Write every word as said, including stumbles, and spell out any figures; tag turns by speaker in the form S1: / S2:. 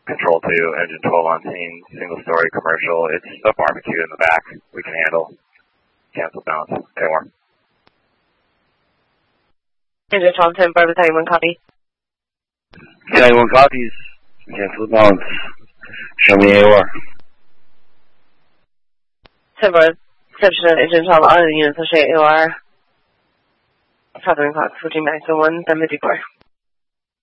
S1: Control two, engine twelve on scene, single story commercial. It's a barbecue in the back. We can handle. Cancel balance. Anymore.
S2: Engine twelve ten, Bravo thirty-one copy.
S3: thirty-one copies. Cancel balance. Show me A O R.
S2: ten Bravo, reception of engine twelve, all units, associate A O R. Southern clock, switching back to one, seven fifty-four.